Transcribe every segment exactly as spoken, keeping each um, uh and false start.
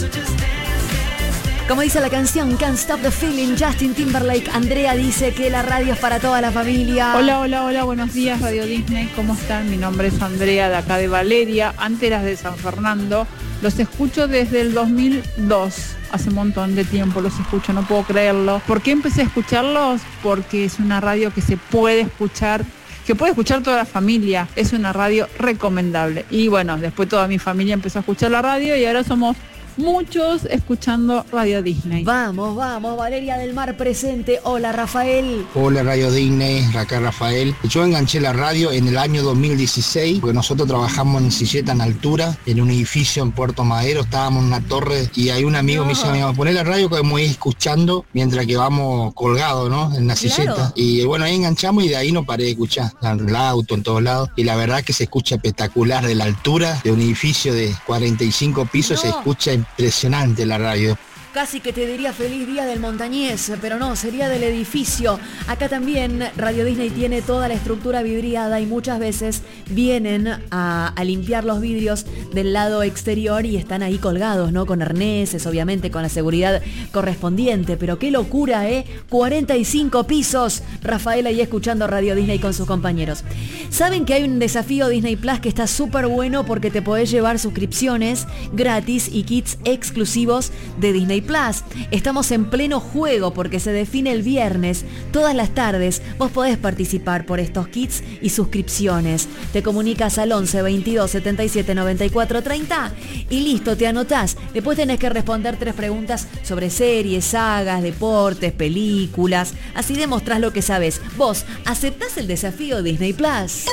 Como dice la canción Can't Stop the Feeling, Justin Timberlake. Andrea dice que la radio es para toda la familia. Hola, hola, hola, buenos días Radio Disney, ¿cómo están? Mi nombre es Andrea, de acá de Valeria, Anteras de San Fernando. Los escucho desde el dos mil dos, hace un montón de tiempo los escucho, no puedo creerlo. ¿Por qué empecé a escucharlos? Porque es una radio que se puede escuchar, que puede escuchar toda la familia, es una radio recomendable. Y bueno, después toda mi familia empezó a escuchar la radio y ahora somos muchos escuchando Radio Disney. Vamos, vamos, Valeria del Mar presente. Hola, Rafael. Hola, Radio Disney, acá Rafael. Yo enganché la radio en el año dos mil dieciséis, porque nosotros trabajamos en Silleta en altura, en un edificio en Puerto Madero, estábamos en una torre y hay un amigo no. me dice, me va a poner la radio que vamos a ir escuchando mientras que vamos colgados, ¿no? En la silleta. Claro. Y bueno, ahí enganchamos y de ahí no paré de escuchar. En el auto, en todos lados. Y la verdad que se escucha espectacular de la altura, de un edificio de cuarenta y cinco pisos, no. se escucha impresionante la radio. Casi que te diría feliz día del montañés, pero no, sería del edificio. Acá también Radio Disney tiene toda la estructura vidriada y muchas veces vienen a, a limpiar los vidrios del lado exterior y están ahí colgados, ¿no? Con arneses, obviamente, con la seguridad correspondiente. Pero qué locura, ¿eh? cuarenta y cinco pisos. Rafael ahí escuchando Radio Disney con sus compañeros. Saben que hay un desafío Disney Plus que está súper bueno porque te podés llevar suscripciones gratis y kits exclusivos de Disney Plus. Estamos en pleno juego porque se define el viernes. Todas las tardes vos podés participar por estos kits y suscripciones. Te comunicas al once veintidós setenta y siete noventa y cuatro treinta y listo, te anotás. Después tenés que responder tres preguntas sobre series, sagas, deportes, películas. Así demostrás lo que sabés. ¿Vos aceptás el desafío Disney Plus?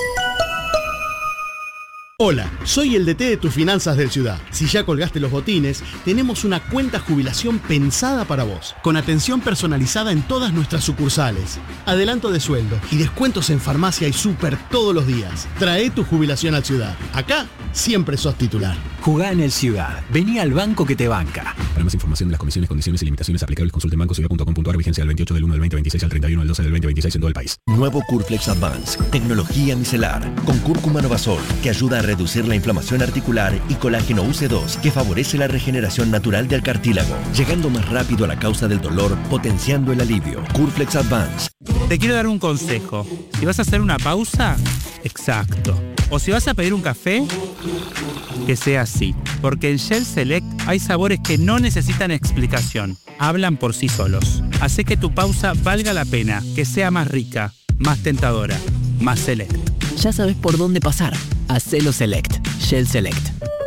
Hola, soy el D T de tus finanzas del Ciudad. Si ya colgaste los botines, tenemos una cuenta jubilación pensada para vos, con atención personalizada en todas nuestras sucursales, adelanto de sueldo y descuentos en farmacia y súper todos los días. Trae tu jubilación al Ciudad. Acá siempre sos titular. Jugá en el Ciudad. Vení al banco que te banca. Para más información de las comisiones, condiciones y limitaciones aplicables, consulte en banco ciudad punto com punto a r. Vigencia del veintiocho del uno del veinte veintiséis al treinta y uno del doce del veinte veintiséis en todo el país. Nuevo Curflex Advance. Tecnología micelar. Con cúrcuma Novasol, que ayuda a reducir la inflamación articular, y colágeno U C dos, que favorece la regeneración natural del cartílago, llegando más rápido a la causa del dolor, potenciando el alivio. Curflex Advance. Te quiero dar un consejo. Si vas a hacer una pausa, exacto. O si vas a pedir un café, que sea así. Porque en Shell Select hay sabores que no necesitan explicación. Hablan por sí solos. Hace que tu pausa valga la pena, que sea más rica, más tentadora, más Select. Ya sabes por dónde pasar. Hacelo Select. Shell Select.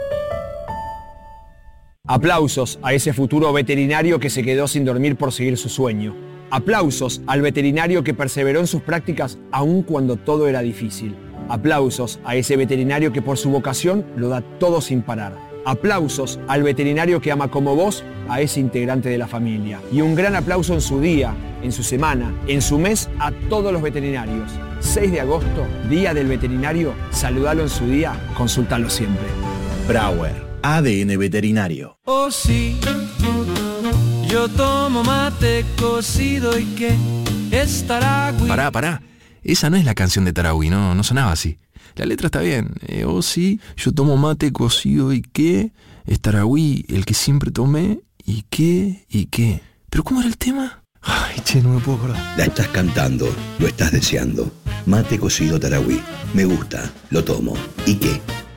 Aplausos a ese futuro veterinario que se quedó sin dormir por seguir su sueño. Aplausos al veterinario que perseveró en sus prácticas aun cuando todo era difícil. Aplausos a ese veterinario que por su vocación lo da todo sin parar. Aplausos al veterinario que ama como vos a ese integrante de la familia. Y un gran aplauso en su día, en su semana, en su mes a todos los veterinarios. seis de agosto, Día del Veterinario. Saludalo en su día, consultalo siempre. Brauer, A D N Veterinario. Oh sí, yo tomo mate cocido y que es Taragüí. Pará, pará. Esa no es la canción de Taragüí, no, no sonaba así. La letra está bien. Eh, oh sí, yo tomo mate cocido y qué, es Taragüí, el que siempre tomé, y qué, y qué. ¿Pero cómo era el tema? Ay, che, no me puedo acordar. La estás cantando, lo estás deseando. Mate cocido Taragüí. Me gusta, lo tomo. ¿Y qué?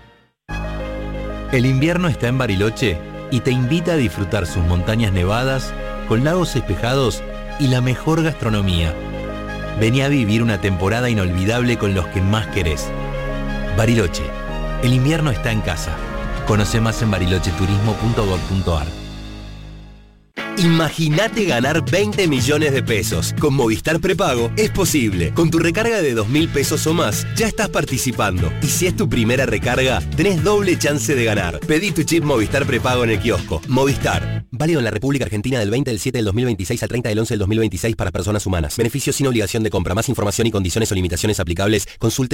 El invierno está en Bariloche y te invita a disfrutar sus montañas nevadas, con lagos espejados y la mejor gastronomía. Vení a vivir una temporada inolvidable con los que más querés. Bariloche. El invierno está en casa. Conoce más en bariloche turismo punto gob punto ar. Imagínate ganar veinte millones de pesos. Con Movistar Prepago es posible. Con tu recarga de dos mil pesos o más, ya estás participando. Y si es tu primera recarga, tenés doble chance de ganar. Pedí tu chip Movistar Prepago en el kiosco. Movistar. Válido en la República Argentina del veinte del siete del dos mil veintiséis al treinta del once del dos mil veintiséis para personas humanas. Beneficios sin obligación de compra. Más información y condiciones o limitaciones aplicables, consulte